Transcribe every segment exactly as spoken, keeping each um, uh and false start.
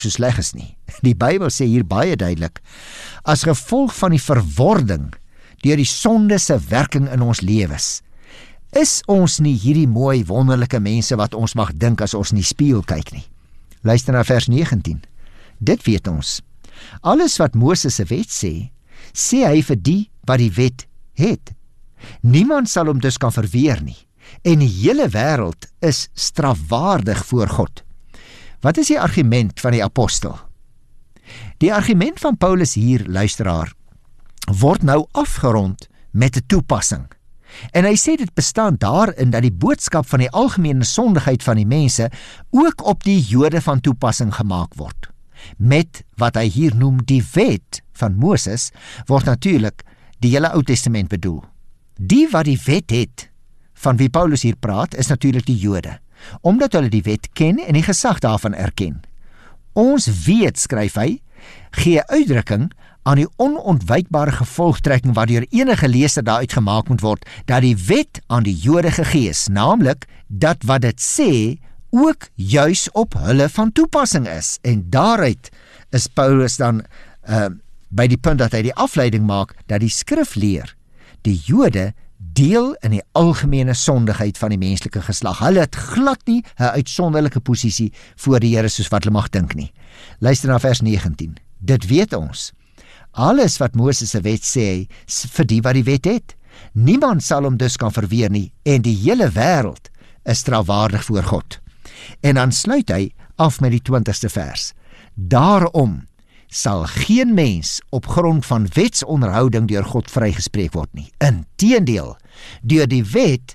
so sleg is nie. Die Bybel sê hier baie duidelik, as gevolg van die verwording deur die sonde se werking in ons lewens, is ons nie hierdie mooi, wonderlike mense wat ons mag dink as ons in die spieël kyk nie. Luister na vers negentien. Dit weet ons. Alles wat Moses se wet sê, sê hy vir die wat die wet het. Niemand sal hom dus kan verweer nie. En die hele wêreld is strafwaardig voor God. Wat is die argument van die apostel? Die argument van Paulus hier, luisteraar, word nou afgerond met 'n toepassing. En hy sê dit bestaan daarin dat die boodskap van die algemene sondigheid van die mense ook op die Jode van toepassing gemaak word. Met wat hy hier noem die wet van Moses, word natuurlik die hele Ou Testament bedoel. Die wat die wet het, van wie Paulus hier praat, is natuurlik die Jode, omdat hulle die wet ken en die gesag daarvan erken. Ons weet, skryf hy, gee uitdrukking aan die onontwykbare gevolgtrekking wat deur enige leser daaruit gemaak moet word, dat die wet aan die Jode gegee is, naamlik dat wat dit sê ook juis op hulle van toepassing is. En daaruit is Paulus dan uh, by die punt dat hy die afleiding maak, dat die skrif leer, die Jode deel in die algemene sondigheid van die menslike geslag. Hulle het glad nie 'n uitsonderlike posisie voor die Here soos wat hulle mag dink nie. Luister na vers negentien. Dit weet ons. Alles wat Moses se wet sê, vir die wat die wet het. Niemand sal hom dus kan verweer nie, en die hele wêreld is strafwaardig voor God. En dan sluit hy af met die twintigste vers. Daarom sal geen mens op grond van wetsonderhouding deur God vrygespreek word nie. Inteendeel, deur die wet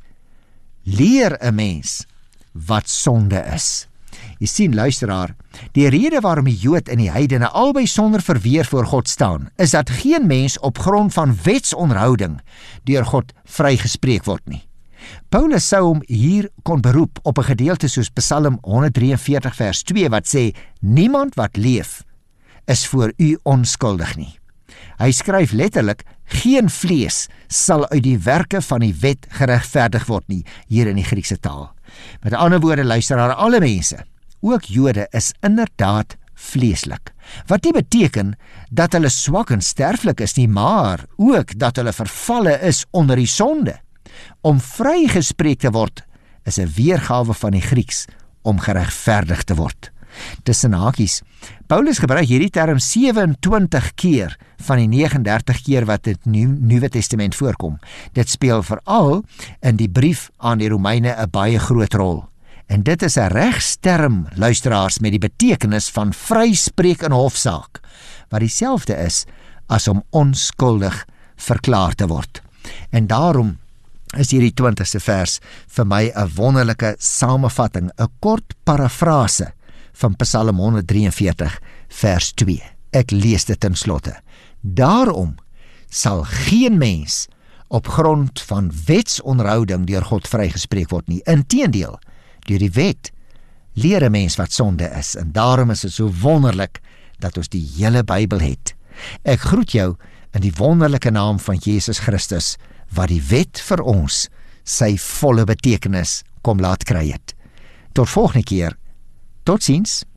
leer 'n mens wat sonde is. Jy sien, luisteraar, die rede waarom die Jood en die heidene albei sonder verweer voor God staan, is dat geen mens op grond van wetsonderhouding deur God vrygespreek word nie. Paulus sou hom hier kon beroep op 'n gedeelte soos Psalm honderddraieënveertig vers twee wat sê, niemand wat leef is voor u onskuldig nie. Hy skryf letterlik, geen vlees sal uit die werke van die wet geregverdig word nie, hier in die Griekse taal. Met ander woorde, luisteraar, alle mense, ook Jode, is inderdaad vleeslik. Wat nie beteken dat hulle swak en sterflik is nie, maar ook dat hulle vervalle is onder die sonde. Om vrygespreek te word, is 'n weergawe van die Grieks om geregverdig te word. Tussen hakies, Paulus gebruik hierdie term sewe-en-twintig keer van die neges en dertig keer wat in die Nuwe Testament voorkom. Dit speel veral in die brief aan die Romeine 'n baie groot rol. En dit is 'n regsterm, luisteraars, met die betekenis van vryspreek in hofsaak, wat dieselfde is as om onskuldig verklaar te word. En daarom is hierdie twintigste vers vir my 'n wonderlike samevatting, 'n kort parafrase van Psalm honderddraieënveertig vers twee. Ek lees dit ten slotte. Daarom sal geen mens op grond van wetsonderhouding deur God vrygespreek word nie. Inteendeel, deur die wet leer 'n mens wat sonde is, en daarom is dit so wonderlik dat ons die hele Bybel het. Ek groet jou in die wonderlike naam van Jesus Christus, wat die wet vir ons sy volle betekenis kom laat kry het. Tot volgende keer. Tot ziens.